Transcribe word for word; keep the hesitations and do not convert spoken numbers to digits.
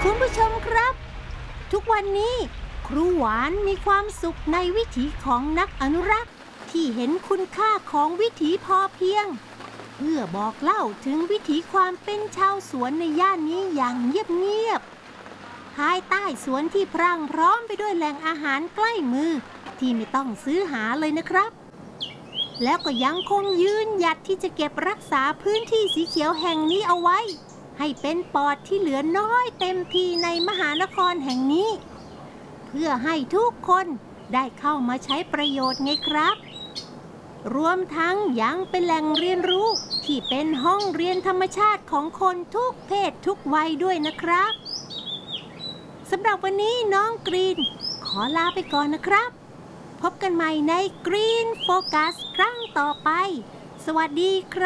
คุณผู้ชมครับทุกวันนี้ครูหวานมีความสุขในวิถีของนักอนุรักษ์ที่เห็นคุณค่าของวิถีพอเพียงเพื่อบอกเล่าถึงวิถีความเป็นชาวสวนในย่านนี้อย่างเงียบๆภายใต้สวนที่พรั่งพร้อมไปด้วยแหล่งอาหารใกล้มือที่ไม่ต้องซื้อหาเลยนะครับแล้วก็ยังคงยืนหยัดที่จะเก็บรักษาพื้นที่สีเขียวแห่งนี้เอาไว้ให้เป็นปอดที่เหลือน้อยเต็มทีในมหานครแห่งนี้เพื่อให้ทุกคนได้เข้ามาใช้ประโยชน์ไงครับรวมทั้งยังเป็นแหล่งเรียนรู้ที่เป็นห้องเรียนธรรมชาติของคนทุกเพศทุกวัยด้วยนะครับสำหรับวันนี้น้องกรีนขอลาไปก่อนนะครับพบกันใหม่ใน Green Focus ครั้งต่อไปสวัสดีครับ